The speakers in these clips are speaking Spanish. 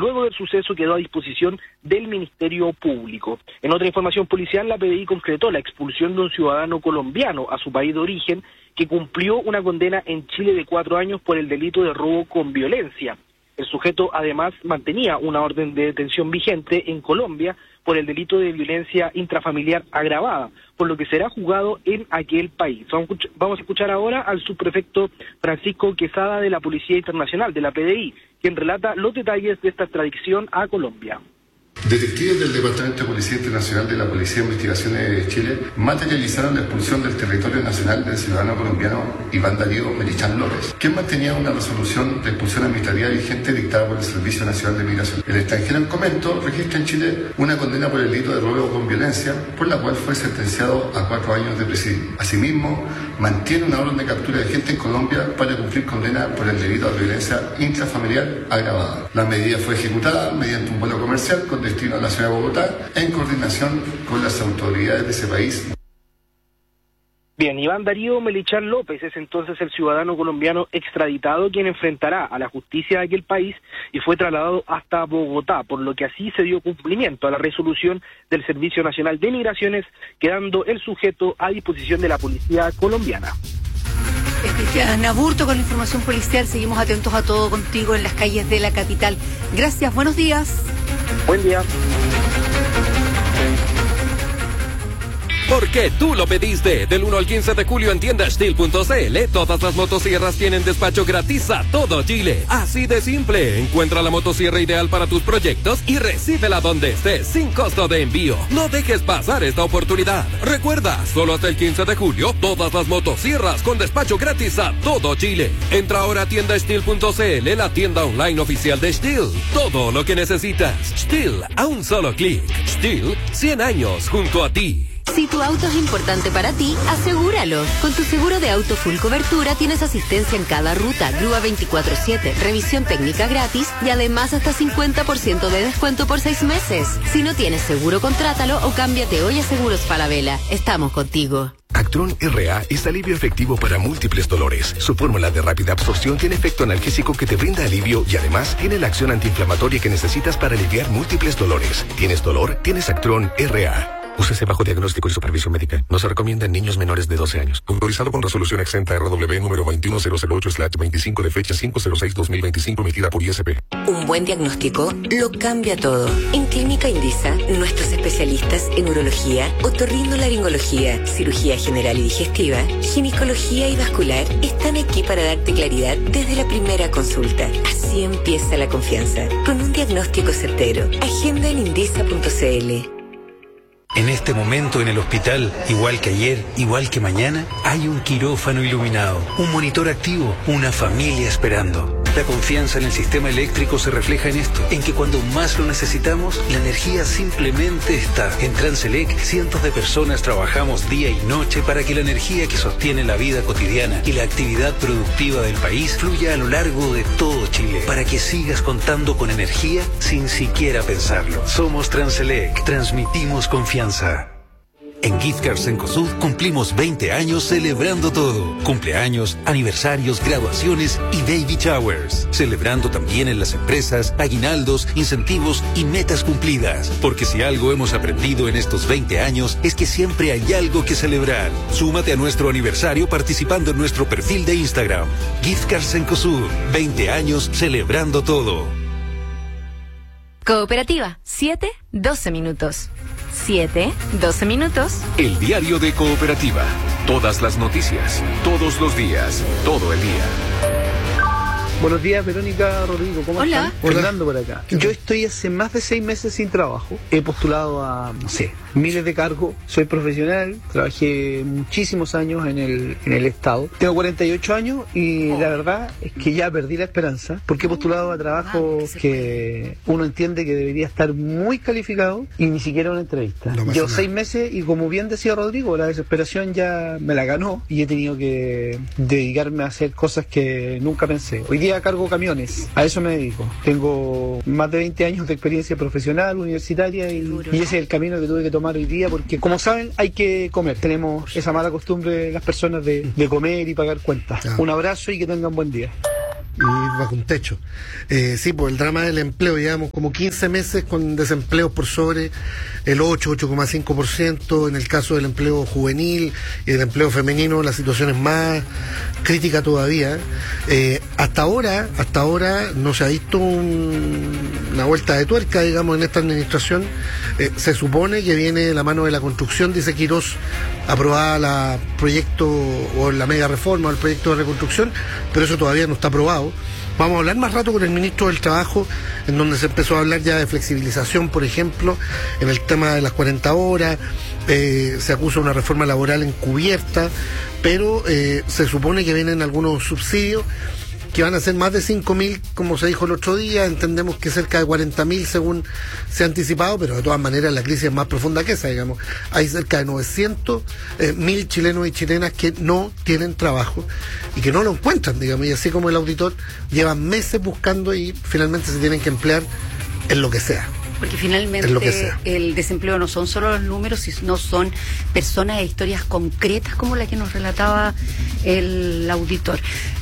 luego del suceso quedó a disposición del Ministerio Público. En otra información policial, la PDI concretó la expulsión de un ciudadano colombiano a su país de origen que cumplió una condena en Chile de 4 años por el delito de robo con violencia. El sujeto además mantenía una orden de detención vigente en Colombia por el delito de violencia intrafamiliar agravada, por lo que será juzgado en aquel país. Vamos a escuchar ahora al subprefecto Francisco Quesada de la Policía Internacional, de la PDI, quien relata los detalles de esta extradición a Colombia. Detectives del Departamento de Policía Internacional de la Policía de Investigaciones de Chile materializaron la expulsión del territorio nacional del ciudadano colombiano Iván Darío Melichán López, quien mantenía una resolución de expulsión administrativa vigente dictada por el Servicio Nacional de Migración. El extranjero en comento registra en Chile una condena por el delito de robo con violencia, por la cual fue sentenciado a 4 años de presidio. Asimismo, mantiene una orden de captura vigente en Colombia para cumplir condena por el delito de violencia intrafamiliar agravada. La medida fue ejecutada mediante un vuelo comercial con destino a la ciudad de Bogotá, en coordinación con las autoridades de ese país. Bien, Iván Darío Melichán López es entonces el ciudadano colombiano extraditado quien enfrentará a la justicia de aquel país y fue trasladado hasta Bogotá, por lo que así se dio cumplimiento a la resolución del Servicio Nacional de Migraciones, quedando el sujeto a disposición de la policía colombiana. Cristian Aburto con la información policial. Seguimos atentos a todo contigo en las calles de la capital. Gracias, buenos días. Buen día. Porque tú lo pediste. Del 1 al 15 de julio en tiendastil.cl, todas las motosierras tienen despacho gratis a todo Chile. Así de simple. Encuentra la motosierra ideal para tus proyectos y recíbela donde estés, sin costo de envío. No dejes pasar esta oportunidad. Recuerda, solo hasta el 15 de julio, todas las motosierras con despacho gratis a todo Chile. Entra ahora a tiendastil.cl, la tienda online oficial de Stihl. Todo lo que necesitas. Stihl, a un solo clic. Stihl, 100 años junto a ti. Si tu auto es importante para ti, asegúralo. Con tu seguro de auto full cobertura tienes asistencia en cada ruta, grúa 24/7, revisión técnica gratis y además hasta 50% de descuento por 6 meses. Si no tienes seguro, contrátalo o cámbiate hoy a Seguros Falabella. Estamos contigo. Actron RA es alivio efectivo para múltiples dolores. Su fórmula de rápida absorción tiene efecto analgésico que te brinda alivio y además tiene la acción antiinflamatoria que necesitas para aliviar múltiples dolores. ¿Tienes dolor? Tienes Actron RA. Úsese bajo diagnóstico y supervisión médica. No se recomienda en niños menores de 12 años. Autorizado con resolución exenta RW número 21008/25 de fecha 506/2025 emitida por ISP. Un buen diagnóstico lo cambia todo. En Clínica Indisa, nuestros especialistas en urología, otorrinolaringología, cirugía general y digestiva, ginecología y vascular están aquí para darte claridad desde la primera consulta. Así empieza la confianza. Con un diagnóstico certero. Agenda en indisa.cl. En este momento en el hospital, igual que ayer, igual que mañana, hay un quirófano iluminado, un monitor activo, una familia esperando. La confianza en el sistema eléctrico se refleja en esto, en que cuando más lo necesitamos, la energía simplemente está. En Transelec, cientos de personas trabajamos día y noche para que la energía que sostiene la vida cotidiana y la actividad productiva del país fluya a lo largo de todo Chile, para que sigas contando con energía sin siquiera pensarlo. Somos Transelec, transmitimos confianza. En Gift Cards Cencosud cumplimos 20 años celebrando todo. Cumpleaños, aniversarios, graduaciones y baby showers. Celebrando también en las empresas, aguinaldos, incentivos y metas cumplidas. Porque si algo hemos aprendido en estos 20 años es que siempre hay algo que celebrar. Súmate a nuestro aniversario participando en nuestro perfil de Instagram. Gift Cards Cencosud, 20 años celebrando todo. Cooperativa, 7-12 minutos. 7-12 minutos. El diario de Cooperativa. Todas las noticias, todos los días, todo el día. Buenos días, Verónica, Rodrigo, ¿cómo Hola. están? Fernando por acá. Yo estoy hace más de 6 meses sin trabajo. He postulado a, no sé, miles de cargos. Soy profesional, trabajé muchísimos años en el Estado. Tengo 48 años y la verdad es que ya perdí la esperanza porque he postulado a trabajos que uno entiende que debería estar muy calificado y ni siquiera una entrevista. Llevo 6 meses y como bien decía Rodrigo, la desesperación ya me la ganó y he tenido que dedicarme a hacer cosas que nunca pensé. Hoy día cargo camiones, a eso me dedico. Tengo más de 20 años de experiencia profesional, universitaria y ese es el camino que tuve que tomar hoy día porque, como saben, hay que comer. Tenemos esa mala costumbre las personas de comer y pagar cuentas. Un abrazo y que tengan buen día. y bajo un techo. Sí, pues el drama del empleo, llevamos como 15 meses con desempleo por sobre el 8,5%, en el caso del empleo juvenil y del empleo femenino la situación es más crítica todavía. Hasta ahora no se ha visto una vuelta de tuerca, digamos, en esta administración. Se supone que viene la mano de la construcción, dice Quirós, aprobada la proyecto o la mega reforma o el proyecto de reconstrucción, pero eso todavía no está aprobado. Vamos a hablar más rato con el ministro del Trabajo, en donde se empezó a hablar ya de flexibilización, por ejemplo, en el tema de las 40 horas, se acusa una reforma laboral encubierta, pero se supone que vienen algunos subsidios que van a ser más de 5.000, como se dijo el otro día, entendemos que cerca de 40.000 según se ha anticipado, pero de todas maneras la crisis es más profunda que esa, digamos. Hay cerca de 900.000 chilenos y chilenas que no tienen trabajo y que no lo encuentran, digamos, y así como el auditor llevan meses buscando y finalmente se tienen que emplear en lo que sea. Porque finalmente el desempleo no son solo los números, sino son personas e historias concretas como la que nos relataba el auditor.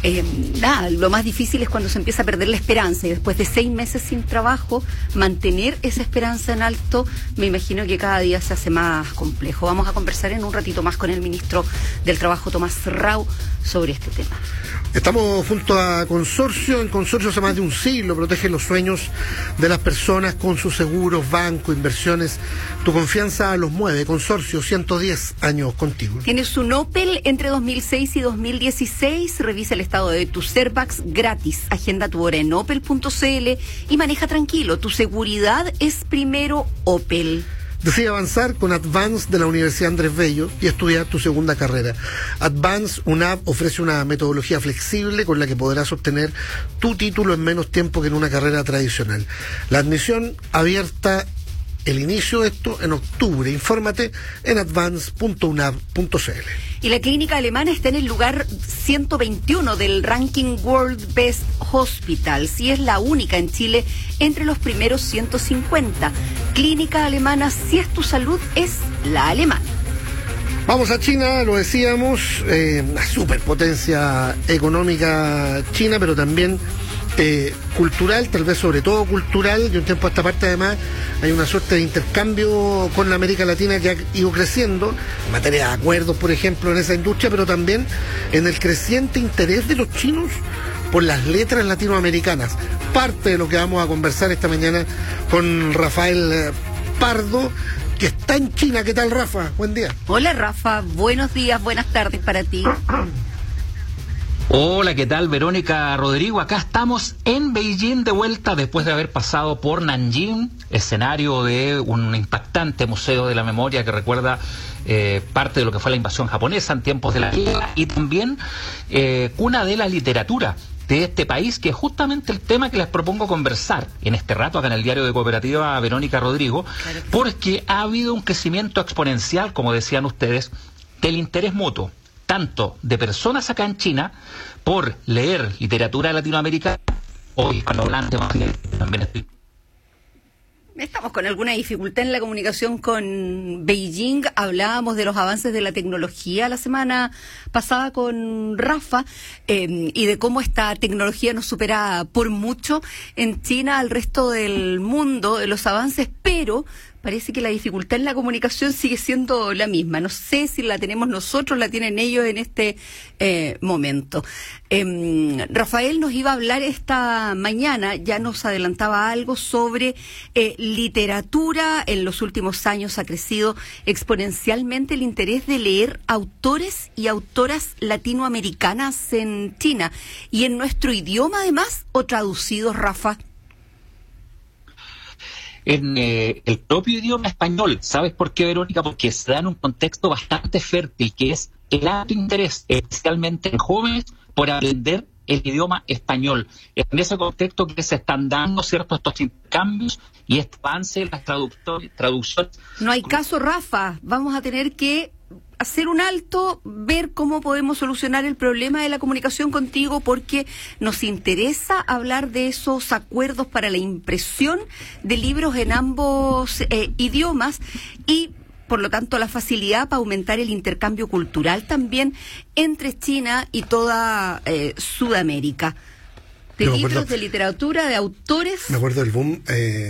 Lo más difícil es cuando se empieza a perder la esperanza y después de 6 meses sin trabajo, mantener esa esperanza en alto, me imagino que cada día se hace más complejo. Vamos a conversar en un ratito más con el ministro del Trabajo, Tomás Rau, sobre este tema. Estamos junto a Consorcio. El Consorcio hace más de un siglo protege los sueños de las personas con sus seguros, bancos, inversiones. Tu confianza los mueve. Consorcio, 110 años contigo. Tienes un Opel entre 2006 y 2016. Revisa el estado de tu Airbags gratis. Agenda tu hora en opel.cl y maneja tranquilo. Tu seguridad es primero Opel. Decide avanzar con Advance de la Universidad Andrés Bello y estudiar tu segunda carrera. Advance UNAV ofrece una metodología flexible con la que podrás obtener tu título en menos tiempo que en una carrera tradicional. La admisión abierta, el inicio de esto en octubre. Infórmate en advance.unav.cl. Y la clínica alemana está en el lugar 121 del ranking World Best Hospitals y es la única en Chile entre los primeros 150. Clínica alemana, si es tu salud, es la alemana. Vamos a China, lo decíamos, una superpotencia económica China, pero también cultural, tal vez sobre todo cultural. De un tiempo a esta parte además hay una suerte de intercambio con la América Latina que ha ido creciendo en materia de acuerdos, por ejemplo, en esa industria, pero también en el creciente interés de los chinos por las letras latinoamericanas. Parte de lo que vamos a conversar esta mañana con Rafael Pardo, que está en China. ¿Qué tal, Rafa? Buen día. Hola, Rafa. Buenos días, buenas tardes para ti. Hola, ¿qué tal? Verónica, Rodrigo, acá estamos en Beijing de vuelta después de haber pasado por Nanjing, escenario de un impactante museo de la memoria que recuerda parte de lo que fue la invasión japonesa en tiempos de la guerra y también cuna de la literatura de este país, que es justamente el tema que les propongo conversar en este rato acá en el Diario de Cooperativa, Verónica, Rodrigo, porque ha habido un crecimiento exponencial, como decían ustedes, del interés mutuo, tanto de personas acá en China por leer literatura latinoamericana, hoy hispanohablante más bien, también estoy. Estamos con alguna dificultad en la comunicación con Beijing. Hablábamos de los avances de la tecnología la semana pasada con Rafa y de cómo esta tecnología nos supera por mucho en China al resto del mundo, de los avances, pero parece que la dificultad en la comunicación sigue siendo la misma. No sé si la tenemos nosotros, la tienen ellos en este momento. Rafael nos iba a hablar esta mañana, ya nos adelantaba algo sobre literatura. En los últimos años ha crecido exponencialmente el interés de leer autores y autoras latinoamericanas en China. Y en nuestro idioma, además, o traducidos, Rafa. En el propio idioma español. ¿Sabes por qué, Verónica? Porque se da en un contexto bastante fértil, que es el alto interés, especialmente en jóvenes, por aprender el idioma español. En ese contexto que se están dando ciertos estos intercambios y este avance en las traducciones. No hay caso, Rafa. Vamos a tener que hacer un alto, ver cómo podemos solucionar el problema de la comunicación contigo, porque nos interesa hablar de esos acuerdos para la impresión de libros en ambos idiomas y, por lo tanto, la facilidad para aumentar el intercambio cultural también entre China y toda Sudamérica. de libros, de literatura, de autores. Me acuerdo del boom.